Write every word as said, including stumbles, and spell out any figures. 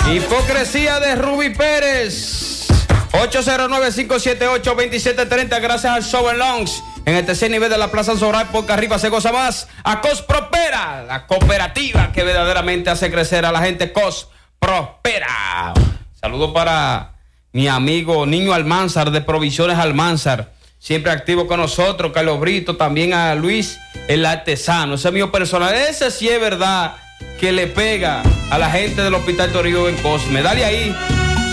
Hipocresía de Ruby Pérez. ocho cero nueve, cinco siete ocho, dos siete tres cero. Gracias al Show and Lounge. En el tercer nivel de la Plaza Zoray, porque arriba se goza más. A Cos Prospera, la cooperativa que verdaderamente hace crecer a la gente. Cos Prospera. Saludo para mi amigo Niño Almanzar de Provisiones Almanzar. Siempre activo con nosotros. Carlos Brito, también a Luis el Artesano. Ese es mío personal. Ese sí es verdad que le pega a la gente del Hospital Toribio en Cosme. Dale ahí.